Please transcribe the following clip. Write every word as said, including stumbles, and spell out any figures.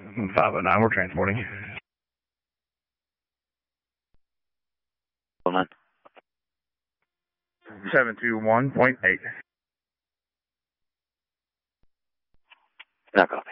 five oh nine, we're transporting. Hold on. seven two one point eight. No copy.